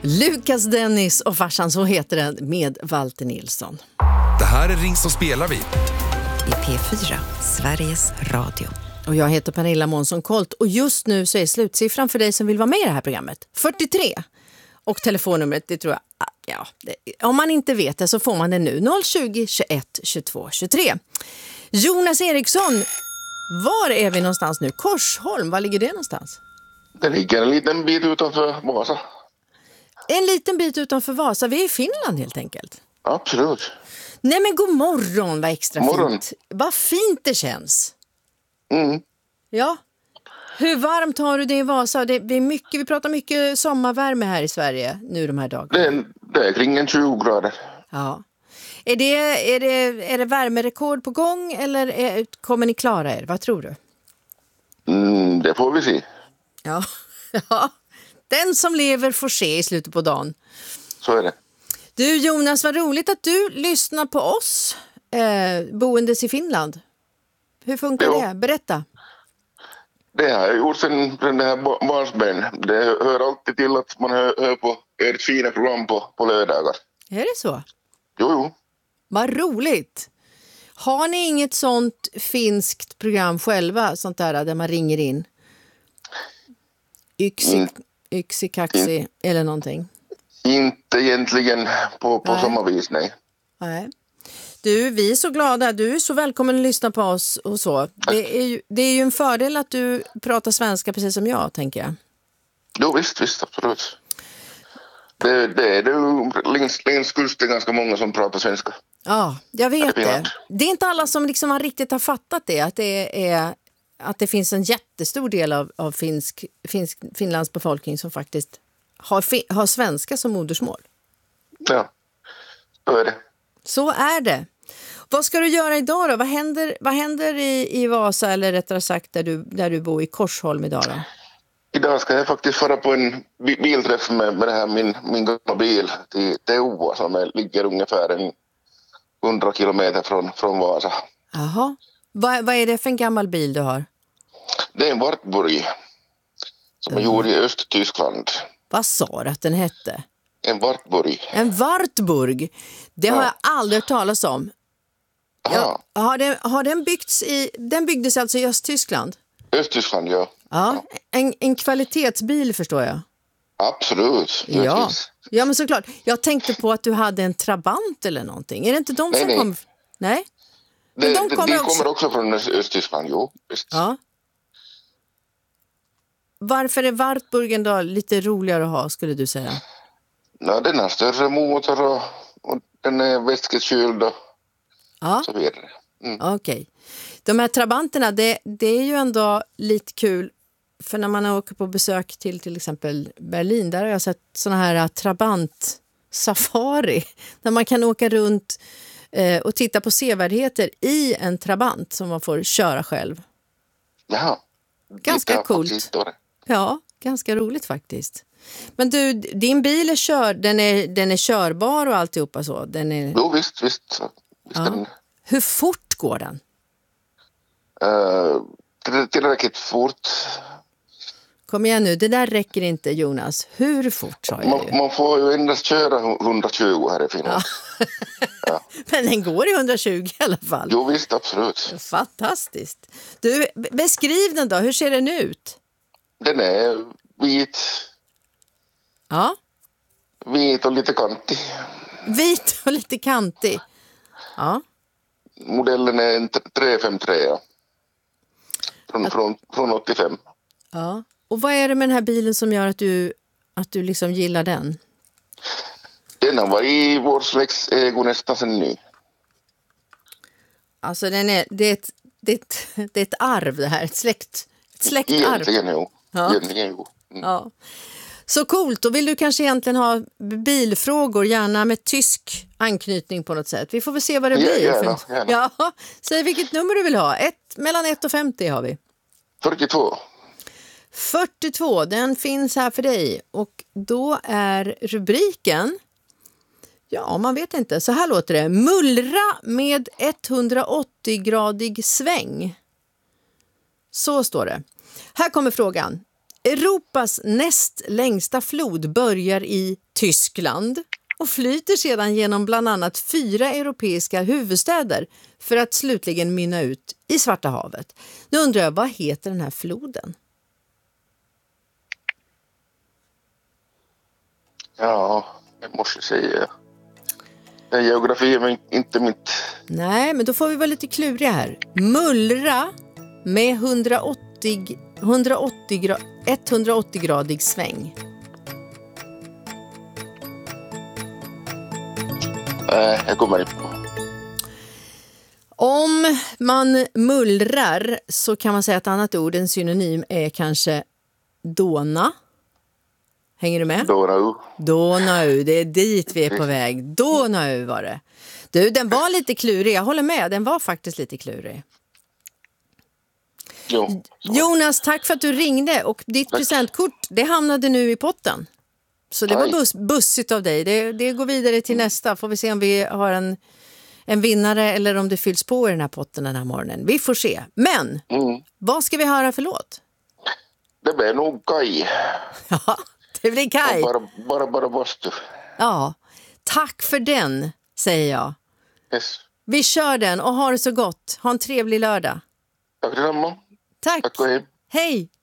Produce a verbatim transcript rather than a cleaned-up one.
Lukas Dennis och farsan, så heter den, med Walter Nilsson. Det här är Ring så spelar vi. I P fyra, Sveriges Radio. Och jag heter Pernilla Månsson Kolt och just nu så är slutsiffran för dig som vill vara med i det här programmet fyrtiotre. Och telefonnumret, det tror jag, ja, det, om man inte vet det så får man det nu, noll tjugo, tjugoett, tjugotvå, tjugotre. Jonas Eriksson, var är vi någonstans nu? Korsholm, var ligger det någonstans? Det ligger en liten bit utanför Vasa. En liten bit utanför Vasa, vi är i Finland helt enkelt. Absolut. Nej men god morgon, vad extra morgon. fint. Vad fint det känns. Mm. Ja. Hur varmt har du det i Vasa? Det är mycket, vi pratar mycket sommarvärme här i Sverige nu de här dagarna. Det är, det är kring en tjugo grader. Ja. Är det, är det, är det värmerekord på gång eller är, kommer ni klara er? Vad tror du? Mm, det får vi se. Ja. Ja. Den som lever får se i slutet på dagen. Så är det. Du Jonas, vad roligt att du lyssnar på oss eh, boendes i Finland. Hur funkar Jo. det? Berätta. Det har jag gjort sen den här barnsben. Det hör alltid till att man hör, hör på ert fina program på, på lördagar. Är det så? Jo, jo. Vad roligt. Har ni inget sånt finskt program själva, sånt där där man ringer in? Yksi, Mm. yksi kaxi eller någonting? Inte egentligen på, på Nej. samma vis, nej. Nej. Du, vi är så glada. Du är så välkommen att lyssna på oss och så. Det är ju, det är ju en fördel att du pratar svenska precis som jag, tänker jag. Jo, visst, visst, absolut. Det, det är det ju längs, längs kusten ganska många som pratar svenska. Ja, jag vet Det är det. Finland. Det är inte alla som liksom har riktigt har fattat det. Att det, är, att det finns en jättestor del av, av finsk, finsk, Finlands befolkning som faktiskt har, fi, har svenska som modersmål. Ja, så är det. Så är det. Vad ska du göra idag då? Vad händer, vad händer i, i Vasa, eller rättare sagt där du, där du bor i Korsholm idag då? Idag ska jag faktiskt fara på en bi- bilträff med, med det här, min, min gamla bil till Teua som är, ligger ungefär en hundra kilometer från, från Vasa. Jaha. Vad, vad är det för en gammal bil du har? Det är en Wartburg som är gjord i Östtyskland. Vad sa du att den hette? En Wartburg. En Wartburg. Det har Ja. jag aldrig hört talas om. Ja, Ja, har, den, har den byggts i... Den byggdes alltså i Östtyskland? Östtyskland, ja. Ja. En, en kvalitetsbil förstår jag. Absolut. Ja. givetvis. Ja, men såklart. Jag tänkte på att du hade en Trabant eller någonting. Är det inte de Nej, som nej. kommer... Nej? Det, Men de de kommer kommer, också- kommer också från Öst- Östtyskland, jo. Visst. Ja. Varför är Wartburgen då lite roligare att ha, skulle du säga? Ja, den har större motor och, och den är vätskekyld och Ja, så vidare. Mm. okej. De här Trabanterna, det, det är ju ändå lite kul. För när man åker på besök till till exempel Berlin, där har jag sett såna här Trabant-safari. Där man kan åka runt eh, och titta på sevärdheter i en Trabant som man får köra själv. Jaha. Ganska Lite coolt. faktiskt då det. Ja, ganska roligt faktiskt. Men du, din bil är kör, den är, den är körbar och alltihopa så. Den är, Jo, visst, visst. visst ja. den, Hur fort går den? uh, till- tillräckligt fort. Kom igen nu, det där räcker inte Jonas. Hur fort sa jag Man, ju. man får ju endast köra hundratjugo här i Finland. Ja. Men den går i hundratjugo i alla fall. Jo, visst, absolut. Fantastiskt. Du, b- beskriv den då. Hur ser den ut? Den är vit, Ja, vit och lite kantig. vit och lite kantig. Ja, Modellen är en tre fem tre. Ja. Från, från, från åttiofem. ja. Och vad är det med den här bilen som gör att du, att du liksom gillar den? Den har varit i vår släkts ägo nästan sen ny. Alltså den är, det, är ett, det, är ett, det är ett arv det här, ett, släkt, ett släktarv. Egentligen jo. Ja. Egentligen jo. Mm. Ja. Så coolt, då vill du kanske egentligen ha bilfrågor, gärna med tysk anknytning på något sätt. Vi får väl se vad det Ja, blir. gärna, För- gärna. Ja, säg vilket nummer du vill ha. Ett, mellan ett och femtio har vi. fyrtiotvå. fyrtiotvå, den finns här för dig. Och då är rubriken, ja man vet inte, så här låter det. Mullra med etthundraåttio-gradig sväng. Så står det. Här kommer frågan. Europas näst längsta flod börjar i Tyskland och flyter sedan genom bland annat fyra europeiska huvudstäder för att slutligen mynna ut i Svarta havet. Nu undrar jag, vad heter den här floden? Ja, jag måste säga. Det är geografi, men inte mitt. Nej, men då får vi vara lite kluriga här. Mullra med hundraåttio, hundraåttio, hundraåttio-gradig sväng. Nej, jag kommer inte på. Om man mullrar så kan man säga att annat ord, en synonym, är kanske dåna. Hänger du med? Donau. Donau, det är dit vi är på väg. Donau var det. Du, den var lite klurig, jag håller med. Den var faktiskt lite klurig. Jo. Jonas, tack för att du ringde och ditt tack. Presentkort, det hamnade nu i potten. Så det var bus, bussigt av dig. Det, det går vidare till nästa. Får vi se om vi har en, en vinnare eller om det fylls på i den här potten den här morgonen. Vi får se. Men, mm. vad ska vi höra för låt? Det blir nog Kaj. Ja, det blir Kaj. Bara, bara, bara bastu. Ja, tack för den, säger jag. Yes. Vi kör den och ha det så gott. Ha en trevlig lördag. Tack detsamma. Tack. Tack och hej. Hej.